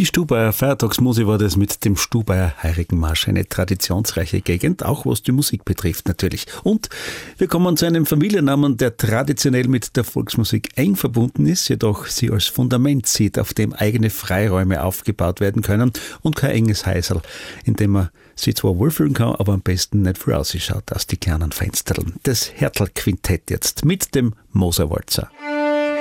Die Stubaier Feiertagsmusik war das mit dem Stubaier Heiligenmarsch. Eine traditionsreiche Gegend, auch was die Musik betrifft natürlich. Und wir kommen zu einem Familiennamen, der traditionell mit der Volksmusik eng verbunden ist, jedoch sie als Fundament sieht, auf dem eigene Freiräume aufgebaut werden können und kein enges Häuserl, in dem man sich zwar wohlfühlen kann, aber am besten nicht vorausschaut aus die kleinen Fensterln. Das Hertel-Quintett jetzt mit dem Moserwalzer.